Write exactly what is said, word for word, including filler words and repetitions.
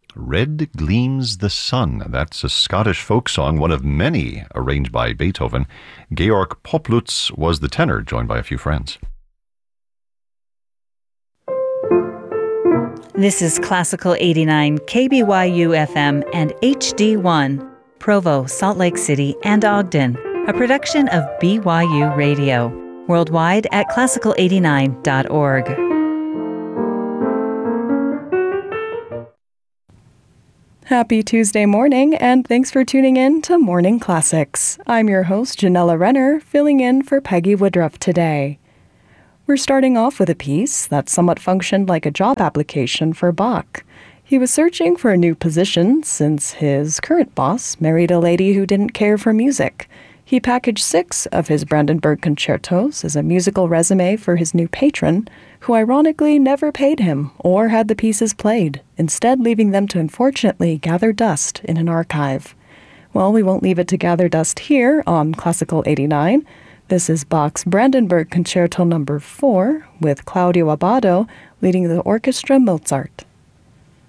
Red Gleams the Sun. That's a Scottish folk song, one of many arranged by Beethoven. Georg Poplutz was the tenor, joined by a few friends. This is Classical eighty-nine, K B Y U F M and H D one, Provo, Salt Lake City, and Ogden, a production of B Y U Radio, worldwide at classical eighty-nine dot org. Happy Tuesday morning, and thanks for tuning in to Morning Classics. I'm your host, Janella Renner, filling in for Peggy Woodruff today. We're starting off with a piece that somewhat functioned like a job application for Bach. He was searching for a new position since his current boss married a lady who didn't care for music. He packaged six of his Brandenburg concertos as a musical resume for his new patron, who ironically never paid him or had the pieces played, instead leaving them to unfortunately gather dust in an archive. Well, we won't leave it to gather dust here on Classical eighty-nine. This is Bach's Brandenburg Concerto number four, with Claudio Abbado leading the orchestra Mozart.